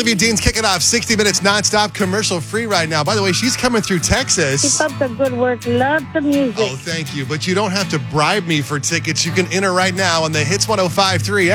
Olivia Dean's kicking off 60 minutes nonstop commercial-free right now. By the way, she's coming through Texas. Keep up the good work. Love the music. Oh, thank you. But you don't have to bribe me for tickets. You can enter right now on the Hits 105.3